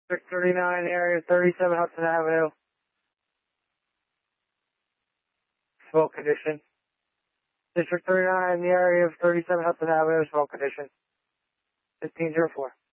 District 39, area 37 Hudson Avenue. Smoke condition. District 39, the area of 37 Hudson Avenue, smoke condition. 1504.